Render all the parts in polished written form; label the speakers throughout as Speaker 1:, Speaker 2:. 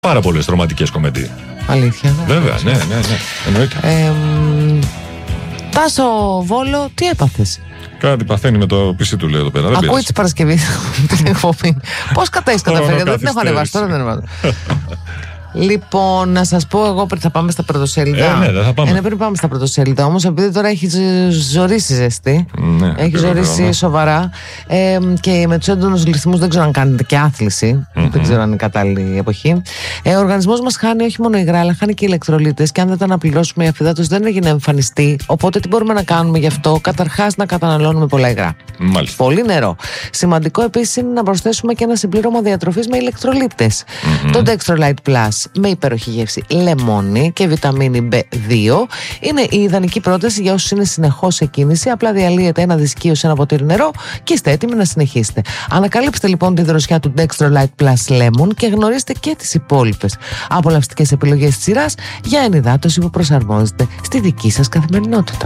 Speaker 1: πάρα πολλές ρομαντικές κομμεντίες.
Speaker 2: Αλήθεια.
Speaker 1: Βέβαια, ναι. Εννοείται.
Speaker 2: Τάσο Βόλο, τι έπαθες?
Speaker 1: Κάτι παθαίνει με το PC του, λέει εδώ πέρα.
Speaker 2: Ακούει τις Παρασκευής την εκπομπή. Πώς έχεις καταφέρει? Δεν την έχω ανεβάσει τώρα, δεν ανεβάζω. Λοιπόν, να σας πω εγώ πριν θα πάμε στα πρωτοσέλιδα.
Speaker 1: Ναι, δεν θα πάμε.
Speaker 2: Πριν πάμε στα πρωτοσέλιδα, όμως επειδή τώρα έχει ζορίσει ζεστή.
Speaker 1: Ναι,
Speaker 2: έχει ζορίσει σοβαρά. Και με τους έντονους ληστμούς δεν ξέρω αν κάνετε και άθληση. Δεν ξέρω αν είναι κατάλληλη εποχή. Ο οργανισμός μας χάνει όχι μόνο υγρά, αλλά χάνει και ηλεκτρολίτες. Και αν δεν τα αναπληρώσουμε, η αφυδάτωση δεν έγινε να εμφανιστεί. Οπότε τι μπορούμε να κάνουμε γι' αυτό? Καταρχάς, να καταναλώνουμε πολλά υγρά.
Speaker 1: Μάλιστα.
Speaker 2: Πολύ νερό. Σημαντικό επίσης είναι να προσθέσουμε και ένα συμπλήρωμα διατροφής με ηλεκτρολίτες. Το Dextrolite Plus με υπέροχη γεύση λεμόνι και βιταμίνη B2 είναι η ιδανική πρόταση για όσους είναι συνεχώς σε κίνηση. Απλά διαλύετε ένα δισκείο σε ένα ποτήρι νερό και είστε έτοιμοι να συνεχίσετε. Ανακαλύψτε λοιπόν τη δροσιά του Dextrolite Plus Lemon και γνωρίστε και τις υπόλοιπες απολαυστικές επιλογές της σειράς για ενυδάτωση που προσαρμόζεται στη δική σας καθημερινότητα.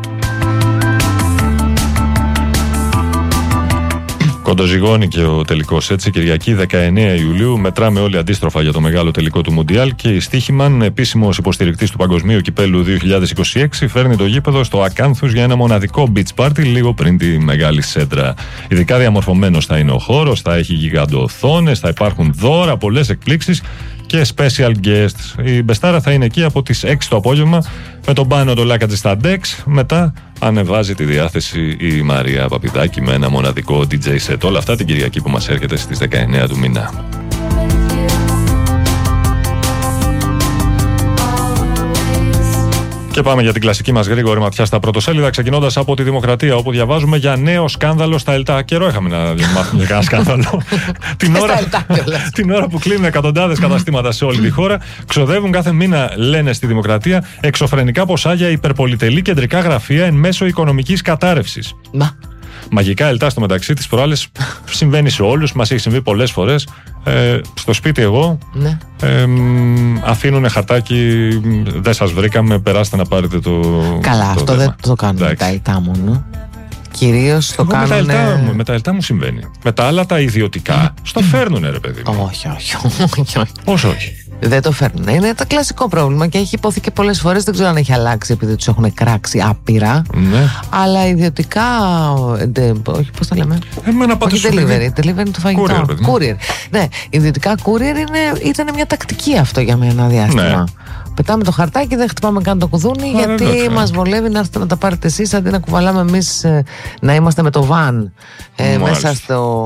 Speaker 1: Κοντοζυγώνει και ο τελικός, έτσι. Κυριακή 19 Ιουλίου μετράμε όλοι αντίστροφα για το μεγάλο τελικό του Μουντιάλ και η Στίχημαν, επίσημος υποστηρικτής του Παγκοσμίου Κυπέλου 2026, φέρνει το γήπεδο στο Ακάνθους για ένα μοναδικό beach party λίγο πριν τη Μεγάλη Σέντρα. Ειδικά διαμορφωμένος θα είναι ο χώρος, θα έχει γιγαντοοθόνες, θα υπάρχουν δώρα, πολλές εκπλήξεις και special guests. Η Μπεστάρα θα είναι εκεί από τις 6 το απόγευμα με τον Πάνο το Λάκατζη στα Dex. Μετά ανεβάζει τη διάθεση η Μαρία Παπηδάκη με ένα μοναδικό DJ set. Όλα αυτά την Κυριακή που μας έρχεται στις 19 του μήνα. Και πάμε για την κλασική μας γρήγορη ματιά στα πρωτοσέλιδα, ξεκινώντας από τη Δημοκρατία, όπου διαβάζουμε για νέο σκάνδαλο στα ΕΛΤΑ. Καιρό είχαμε να μάθουμε για κανένα σκάνδαλο. την ώρα που κλείνουν εκατοντάδες καταστήματα σε όλη τη χώρα, ξοδεύουν κάθε μήνα, λένε στη Δημοκρατία, εξωφρενικά ποσά για υπερπολιτελή κεντρικά γραφεία εν μέσω οικονομικής κατάρρευσης. Μαγικά ΕΛΤΑ στο μεταξύ της προάλλες συμβαίνει σε όλους, μας έχει συμβεί πολλές φορές. Στο σπίτι εγώ αφήνουνε χαρτάκι, δεν σας βρήκαμε, περάστε να πάρετε το. Καλά,
Speaker 2: αυτό θέμα. Δεν το κάνουν με τα ΕΛΤΑ μόνο. Κυρίως το κάνουν.
Speaker 1: Με τα ΕΛΤΑ μου συμβαίνει. Με τα άλλα τα ιδιωτικά στο φέρνουνε, ρε παιδί μου.
Speaker 2: Όχι.
Speaker 1: Πώς όχι?
Speaker 2: Δεν το φέρνουν. Είναι το κλασικό πρόβλημα και έχει υποθεί και πολλές φορές. Δεν ξέρω αν έχει αλλάξει επειδή τους έχουν κράξει άπειρα.
Speaker 1: Ναι.
Speaker 2: Αλλά ιδιωτικά. Όχι, πώς το λέμε. Όχι delivery το φαγητό. Courier. Ναι, ιδιωτικά courier ήταν μια τακτική αυτό για ένα διάστημα. Ναι. Πετάμε το χαρτάκι, δεν χτυπάμε καν το κουδούνι, γιατί μας βολεύει να έρθετε να τα πάρετε εσείς αντί να κουβαλάμε εμείς να είμαστε με το βαν μέσα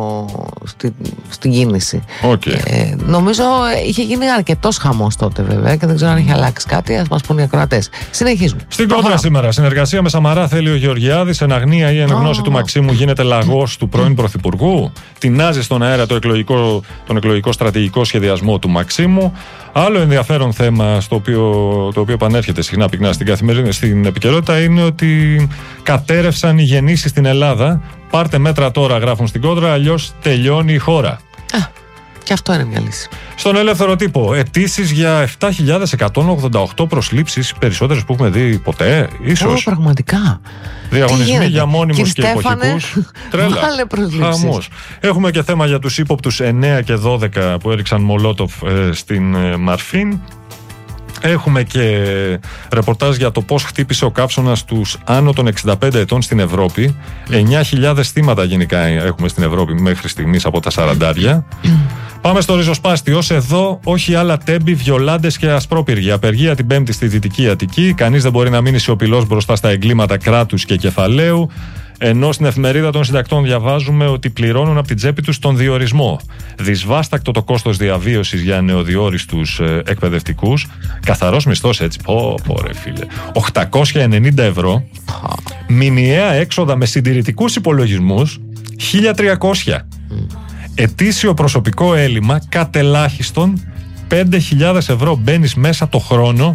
Speaker 2: στην κίνηση. Νομίζω είχε γίνει αρκετός χαμός τότε βέβαια και δεν ξέρω αν έχει αλλάξει κάτι. Ας μας πούν οι ακροατές. Συνεχίζουμε.
Speaker 1: Στην κόντρα σήμερα, συνεργασία με Σαμαρά θέλει ο Γεωργιάδης, εν αγνία ή εν γνώση του Μαξίμου γίνεται λαγός του πρώην Πρωθυπουργού. Τεινάζει στον αέρα τον εκλογικό στρατηγικό σχεδιασμό του Μαξίμου. Άλλο ενδιαφέρον θέμα το οποίο επανέρχεται συχνά πυκνά στην επικαιρότητα είναι ότι κατέρευσαν οι γεννήσεις στην Ελλάδα. Πάρτε μέτρα τώρα, γράφουν στην κόντρα, αλλιώς τελειώνει η χώρα.
Speaker 2: Και αυτό είναι μια λύση.
Speaker 1: Στον Ελεύθερο Τύπο, αιτήσεις για 7.188 προσλήψεις, περισσότερες που έχουμε δει ποτέ, ίσως.
Speaker 2: Πραγματικά.
Speaker 1: Διαγωνισμοί για μόνιμους και εποχικούς. Τρέλα.
Speaker 2: Χαμός.
Speaker 1: Έχουμε και θέμα για τους ύποπτους 9 και 12 που έριξαν Μολότοφ στην Μαρφίν. Έχουμε και ρεπορτάζ για το πώς χτύπησε ο καύσωνας τους άνω των 65 ετών στην Ευρώπη. 9.000 θύματα γενικά έχουμε στην Ευρώπη μέχρι στιγμής από τα 40. Πάμε στο ριζοσπάστη. Ως εδώ, όχι άλλα τέμπη, βιολάντες και ασπρόπυργοι. Απεργία την Πέμπτη στη Δυτική Αττική. Κανείς δεν μπορεί να μείνει σιωπηλός μπροστά στα εγκλήματα κράτους και κεφαλαίου. Ενώ στην εφημερίδα των συντακτών διαβάζουμε ότι πληρώνουν από την τσέπη τους τον διορισμό. Δυσβάστακτο το κόστος διαβίωσης για νεοδιόριστους εκπαιδευτικούς. Καθαρός μισθός, έτσι. Ρε φίλε. 890 ευρώ. Μηνιαία έξοδα με συντηρητικούς υπολογισμούς 1.300. Ετήσιο προσωπικό έλλειμμα κατελάχιστον 5.000 ευρώ μπαίνεις μέσα το χρόνο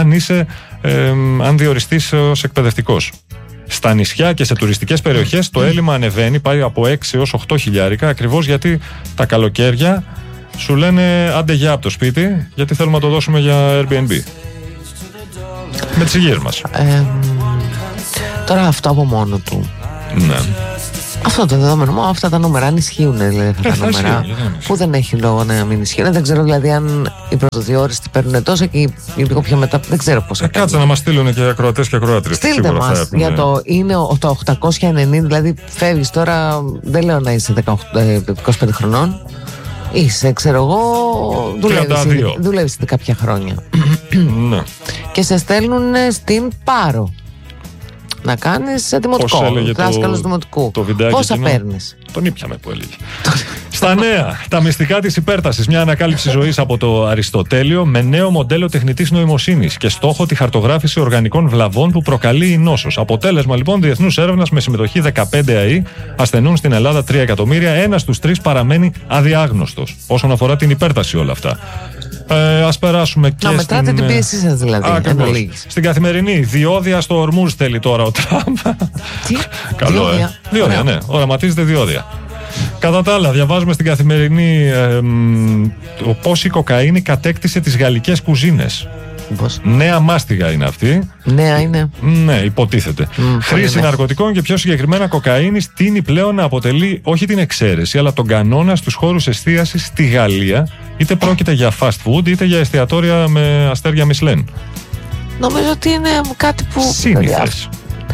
Speaker 1: αν διοριστείς ως εκπαιδευτικός. Στα νησιά και σε τουριστικές περιοχές το έλλειμμα ανεβαίνει, πάει από 6 έως 8 χιλιάρικα, ακριβώς γιατί τα καλοκαίρια σου λένε άντε για από το σπίτι, γιατί θέλουμε να το δώσουμε για Airbnb. Με τις υγείες μας.
Speaker 2: Τώρα αυτό από μόνο του.
Speaker 1: Ναι.
Speaker 2: Αυτό το δεδομένο, αυτά τα νούμερα, αν ισχύουν δηλαδή αυτά τα νούμερα, που δεν έχει λόγο να μην ισχύουν. Δεν ξέρω δηλαδή αν οι πρωτοδιόριστοι παίρνουν τόσο και οι λίγο πιο μετά. Δεν ξέρω πώς.
Speaker 1: Κάτσε να μας στείλουν και ακροατές και ακροάτριες.
Speaker 2: Στείλτε μας για το είναι το 890, δηλαδή φεύγεις τώρα, δεν λέω να είσαι 25 χρονών. Είσαι, ξέρω εγώ, δουλεύεις κάποια χρόνια.
Speaker 1: Ναι.
Speaker 2: Και σε στέλνουν στην Πάρο να κάνεις δημοτικό, δάσκαλος δημοτικού. Πόσα παίρνεις?
Speaker 1: Τον ήπιαμε που έλεγε. Στα νέα, τα μυστικά της υπέρτασης. Μια ανακάλυψη ζωής από το Αριστοτέλειο με νέο μοντέλο τεχνητής νοημοσύνης και στόχο τη χαρτογράφηση οργανικών βλαβών που προκαλεί η νόσος. Αποτέλεσμα λοιπόν διεθνούς έρευνας με συμμετοχή 15 ΑΗ, ασθενούν στην Ελλάδα 3 εκατομμύρια, ένας στους 3 παραμένει αδιάγνωστος. Όσον αφορά την υπέρταση όλα αυτά. Ας περάσουμε και
Speaker 2: να μετράτε την πίεσή σας δηλαδή.
Speaker 1: Στην καθημερινή, διόδια στο Ορμούζ θέλει τώρα ο Τραμπ.
Speaker 2: Τι?
Speaker 1: Καλό, διόδια, ναι. Οραματίζεται διόδια. Κατά τα άλλα, διαβάζουμε στην καθημερινή πώς η κοκαίνη κατέκτησε τις γαλλικές κουζίνες.
Speaker 2: Πώς?
Speaker 1: Νέα μάστιγα είναι αυτή.
Speaker 2: Νέα είναι.
Speaker 1: Ναι, υποτίθεται. Χρήση ναρκωτικών και πιο συγκεκριμένα κοκαίνης τείνει πλέον να αποτελεί όχι την εξαίρεση, αλλά τον κανόνα στους χώρους εστίασης στη Γαλλία, είτε πρόκειται για fast food, είτε για εστιατόρια με αστέρια Μισλέν.
Speaker 2: Νομίζω ότι είναι κάτι που.
Speaker 1: Σύνηθες.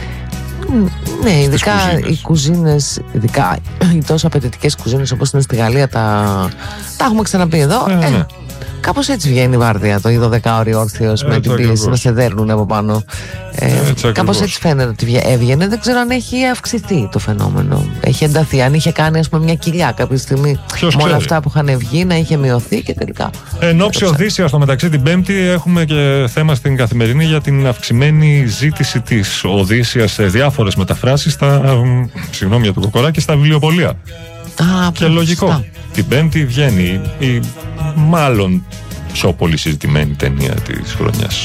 Speaker 2: Ναι, ειδικά οι κουζίνες, ειδικά οι τόσο απαιτητικές κουζίνες όπως είναι στη Γαλλία, τα έχουμε ξαναπεί εδώ.
Speaker 1: Ναι.
Speaker 2: Κάπως έτσι βγαίνει η βάρδια, το 12ωριο όρθιος με την πίεση να σε δέρνουν από πάνω. Κάπως έτσι φαίνεται ότι έβγαινε. Δεν ξέρω αν έχει αυξηθεί το φαινόμενο. Έχει ενταθεί. Αν είχε κάνει ας πούμε μια κοιλιά κάποια στιγμή με όλα αυτά που είχαν βγει να είχε μειωθεί και τελικά.
Speaker 1: Εν όψη Οδύσσια, στο μεταξύ την Πέμπτη έχουμε και θέμα στην καθημερινή για την αυξημένη ζήτηση της Οδύσσιας σε διάφορες μεταφράσεις συγγνώμη για το κοκοράκι, στα βιβλιοπωλεία. Και λογικό. Την Πέμπτη βγαίνει η μάλλον πιο πολύ συζητημένη ταινία της χρονιάς.